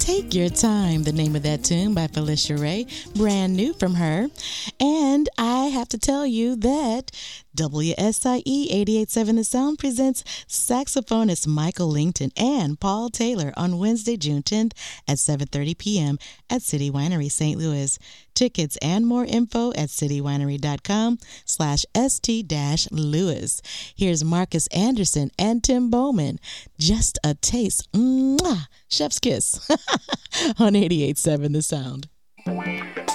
Take Your Time, the name of that tune by Felicia Ray, brand new from her. And I have to tell you that WSIE 88.7 The Sound presents saxophonist Michael Lington and Paul Taylor on Wednesday, June 10th at 7:30 p.m. at City Winery, St. Louis. Tickets and more info at citywinery.com/st-louis. Here's Marcus Anderson and Tim Bowman. Just a taste. Mwah! Chef's kiss on 88.7 The Sound.